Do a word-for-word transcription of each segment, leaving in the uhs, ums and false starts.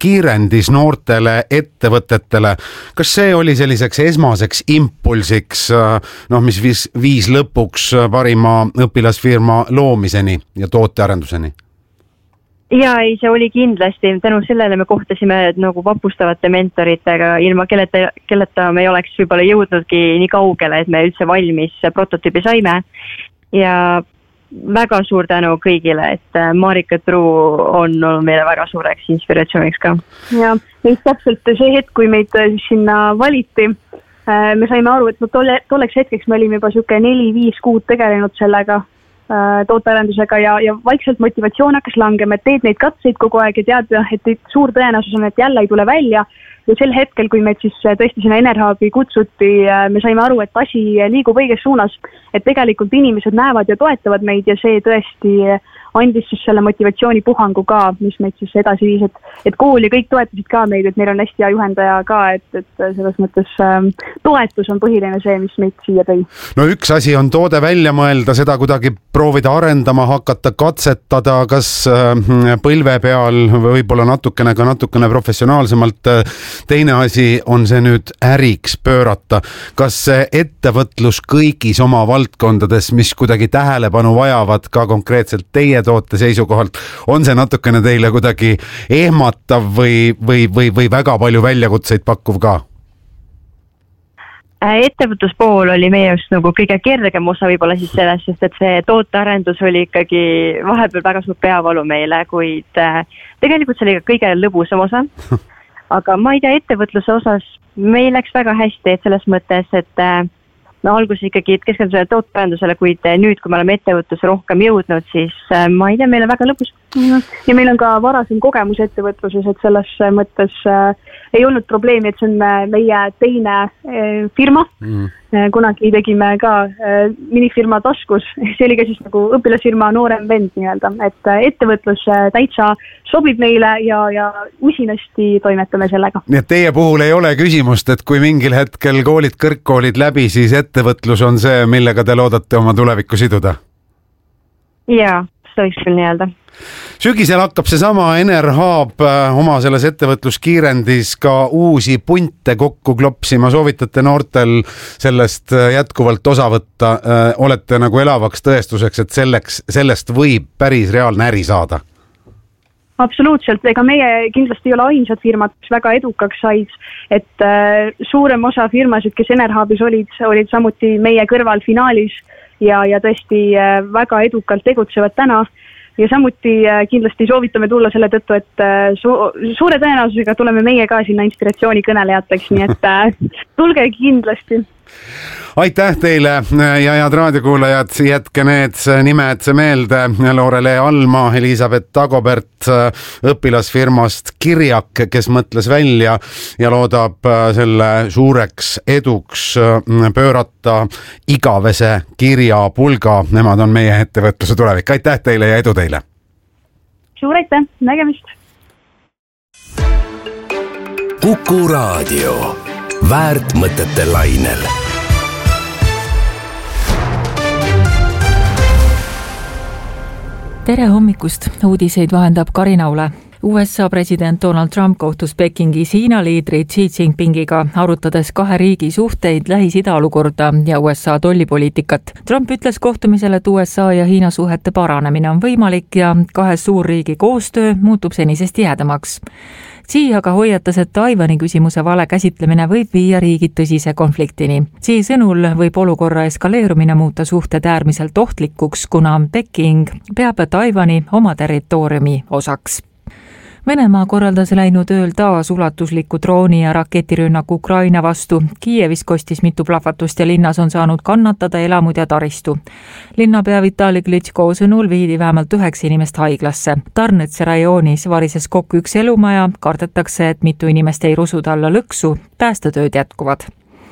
kiirendis noortele ettevõtetele. Kas see oli selliseks esmaseks impulsiks, noh, mis viis, viis lõpuks parima õpilasfirma loomiseni ja tootearenduseni? Ja ei, see oli kindlasti, tänu sellele me kohtasime nagu vapustavate mentoritega, ilma kelleta, kelleta me ei oleks võib-olla jõudnudki nii kaugele, et me üldse valmis prototüübi saime. Ja väga suur tänu kõigile, et Marika Truu on olnud meile väga suureks inspiratsiooniks ka. Ja meist täpselt see hetk, kui meid sinna valiti, me saime aru, et tolle, tolleks hetkeks me olime juba siuke neli-viis kuud tegelenud sellega tootearendusega ja, ja vaikselt motivatsioon hakkas langema, et teed neid katseid kogu aeg ja tead, et suur tõenäosus on, et jälle ei tule välja. Ja sel hetkel, kui meid siis tõesti sinna Enerhubi kutsuti, me saime aru, et asi liigub õiges suunas, et tegelikult inimesed näevad ja toetavad meid ja see tõesti andis siis selle motivatsiooni puhangu ka, mis meid siis edasi viis, et, et kool ja kõik toetasid ka meid, et meil on hästi hea juhendaja ka, et, et selles mõttes ähm, toetus on põhiline see, mis meid siia tõi. No üks asi on toode välja mõelda, seda kuidagi proovida arendama, hakata katsetada, kas äh, põlve peal võib-olla natukene ka natukene professionaalsemalt. Teine asi on see nüüd äriks pöörata. Kas see ettevõtlus kõigis oma valdkondades, mis kuidagi tähelepanu vajavad ka konkreetselt teie toote seisukohalt, on see natukene teile kuidagi ehmatav või, või, või, või väga palju väljakutseid pakkuv ka? Ettevõtluspool oli meie just nagu kõige kergem osa võib-olla siis sellest, sest et see tootearendus oli ikkagi vahepeal väga suur peavalu meile, kuid tegelikult see oli kõige lõbusam osa. Aga ma ei tea, ettevõtluse osas meil läks väga hästi, et selles mõttes, et me alguses ikkagi keskendusele tootearendusele, kuid nüüd, kui me oleme ettevõtluse rohkem jõudnud, siis ma ei tea, meil on väga lõbus. Ja meil on ka varasem kogemus ettevõtluses, et selles mõttes äh, ei olnud probleemi, et see on meie teine äh, firma. Mm. Kunagi tegime ka äh, minifirma taskus, see oli ka siis nagu õpilasfirma noorem vend nii-öelda, et äh, ettevõtlus äh, täitsa sobib meile ja, ja usinasti toimetame sellega. Nii et teie puhul ei ole küsimust, et kui mingil hetkel koolid, kõrgkoolid läbi, siis ettevõtlus on see, millega te loodate oma tulevikku siduda? Jaa, see võiks küll nii-öelda. Sügisel hakkab see sama Enerhub oma selles ettevõtluskiirendis ka uusi punte kokku klopsima. Soovitate noortel sellest jätkuvalt osa võtta. Olete nagu elavaks tõestuseks, et selleks, sellest võib päris reaalne äri saada? Absoluutselt, ega meie kindlasti ei ole ainsad firmad, kes väga edukaks said, et äh, suurem osa firmasid, kes Enerhubis olid, olid samuti meie kõrval finaalis ja, ja tõesti äh, väga edukalt tegutsevad täna. Ja samuti kindlasti soovitame tulla selle tõttu, et su- suure tõenäosusega tuleme meie ka sinna inspiratsiooni kõnelejateks, nii et tulge kindlasti. Aitäh teile ja head raadiokuulajad, jätke need nimed meelde. Lorele Alma, Elisabeth Dagobert õpilasfirmast Kirjak, kes mõtles välja ja loodab selle suureks eduks pöörata igavese kirjapulga. Nemad on meie ettevõtluse tulevik. Aitäh teile ja edu teile! Suur aitäh, nägemist! Kuku Raadio. Väärt mõtete lainel. Tere hommikust! Uudiseid vahendab Karin Aule. U S A president Donald Trump kohtus Pekingis Hiina liidri Xi Jinpingiga, arutades kahe riigi suhteid, Lähis-Ida olukorda ja U S A tollipoliitikat. Trump ütles kohtumisel, et U S A ja Hiina suhete paranemine on võimalik ja kahe suurriigi koostöö muutub senisest jäädamaks. Xi aga hoiatas, et Taiwani küsimuse vale käsitlemine võib viia riigid tõsise konfliktini. Xi sõnul võib olukorra eskaleerumine muuta suhted äärmiselt ohtlikuks, kuna Peking peab Taiwani oma territooriumi osaks. Venemaa korraldas läinud ööl taas ulatusliku drooni ja raketirünnaku Ukraina vastu. Kiievis kostis mitu plahvatust ja linnas on saanud kannatada elamud ja taristu. Linnapea Vitali Klitschko sõnul viidi vähemalt üheksa inimest haiglasse. Tarnetse rajoonis varises kokku üks elumaja, kardetakse, et mitu inimest ei rusuda alla lõksu, päästetööd jätkuvad.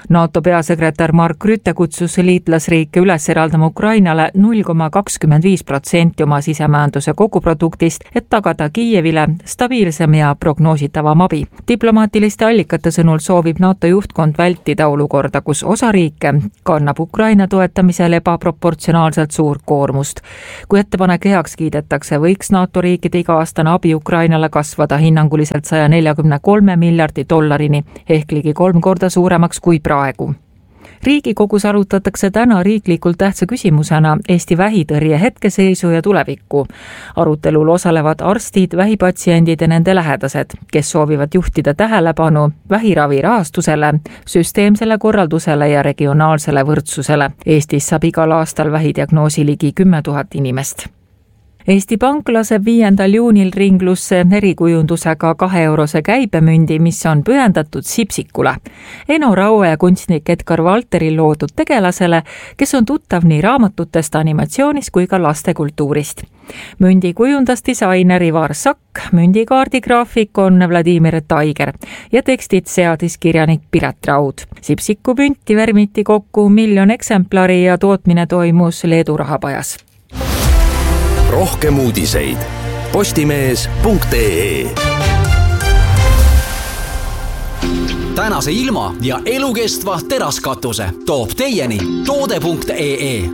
NATO peasekretär Mark Rutte kutsus liitlasriike üles eraldama Ukrainale null koma kakskümmend viis protsenti oma sisemajanduse koguproduktist, et tagada Kiievile stabiilsem ja prognoositavam abi. Diplomaatiliste allikate sõnul soovib NATO juhtkond vältida olukorda, kus osa riike kannab Ukraina toetamisel ebaproportsionaalselt suurt koormust. Kui ettepanek heaks kiidetakse, võiks NATO riikide iga-aastane abi Ukrainale kasvada hinnanguliselt saja neljakümne kolme miljardi dollarini ehk ligi kolm korda suuremaks kui praegu. Riigikogus arutatakse täna riiklikult tähtsa küsimusena Eesti vähitõrje hetkeseisu ja tulevikku. Arutelul osalevad arstid, vähipatsiendid ja nende lähedased, kes soovivad juhtida tähelepanu vähiravi rahastusele, süsteemsele korraldusele ja regionaalsele võrdsusele. Eestis saab igal aastal vähidiagnoosi ligi kümme tuhat inimest. Eesti Pank laseb viiendal juunil ringlusse erikujundusega kahe eurose käibemündi, mis on pühendatud Sipsikule. Eno Raue ja kunstnik Edgar Valteri loodud tegelasele, kes on tuttav nii raamatutest, animatsioonis kui ka lastekultuurist. Mündi kujundas disainer Ivar Sakk, mündikaardi graafik on Vladimir Taiger ja tekstid seadis kirjanik Piret Raud. Sipsiku münti värmiti kokku miljon eksemplari ja tootmine toimus Leedu rahapajas. Rohkem uudiseid postimees punkt ee. Tänase ilma ja elukestva teraskatuse toob teieni toode punkt ee.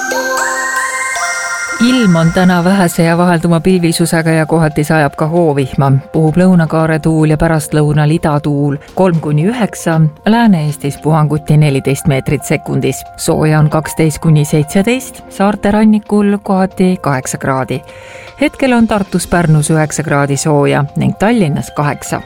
Ilm on täna vähese ja vahelduma pilvisusega ja kohati sajab ka hoovihma. Puhub lõunakaare tuul ja pärastlõunal idatuul kolm kuni üheksa, Lääne-Eestis puhanguti neliteist meetrit sekundis. Sooja on kaksteist kuni seitseteist, saarte rannikul kohati kaheksa kraadi. Hetkel on Tartus Pärnus üheksa kraadi sooja ning Tallinnas kaheksa.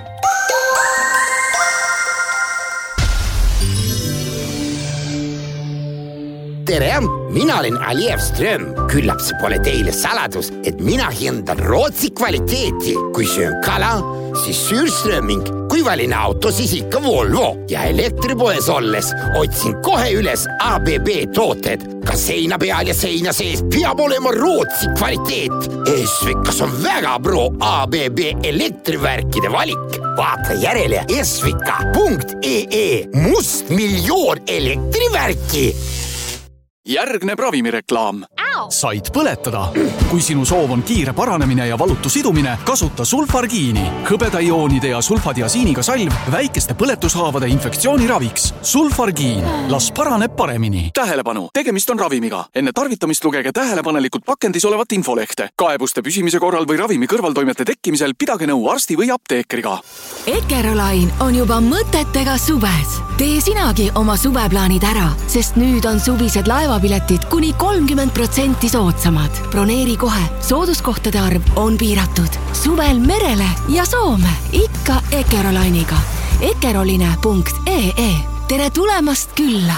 Tere, mina olen Aliev Ström. Küllap see pole teile saladus, et mina hindan Rootsi kvaliteeti. Kui söön kala, siis Sürströming. Kui valin auto, siis ikka Volvo. Ja elektripoes olles otsin kohe üles A B B tooted. Ka seina peal ja seina sees peab olema Rootsi kvaliteet. Esvikas on väga pro A B B elektrivärkide valik. Vaata järele esvika punkt ee. Must miljoon elektrivärki. Järgneb ravimireklaam. Said põletada. Kui sinu soov on kiire paranemine ja valutu sidumine, kasuta sulfargiini. Hõbedaioonide ja sulfadiasiiniga salv väikeste põletushaavade infektsiooni raviks. Sulfargiin. Las paraneb paremini. Tähelepanu. Tegemist on ravimiga. Enne tarvitamist lugege tähelepanelikult pakendis olevat infolehte. Kaebuste püsimise korral või ravimi kõrvaltoimete tekkimisel pidage nõu arsti või apteekriga. Ekerolain on juba mõtetega suves. Tee sinagi oma suveplaanid ära, sest nüüd on suvised laevapiletid kuni kolmkümmend protsenti soodsamad. Broneeri kohe. Sooduskohtade arv on piiratud. Suvel merele ja Soome. Ikka Ekerolainiga. Ekeroline punkt ee. Tere tulemast külla!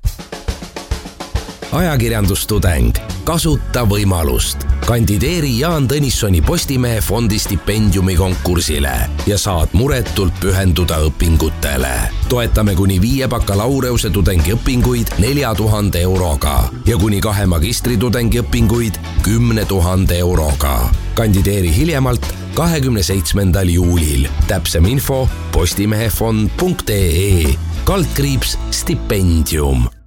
Ajakirjandustudeng. Kasuta võimalust. Kandideeri Jaan Tõnissoni Postimehe fondi stipendiumi konkursile ja saad muretult pühenduda õpingutele. Toetame kuni viie bakalaureuse tudengi õpinguid nelja tuhande euroga ja kuni kahe magistritudengi õpinguid kümne tuhande euroga. Kandideeri hiljemalt kahekümne seitsmendal juulil. Täpsem info postimehefond punkt ee. Kaldkriips stipendium.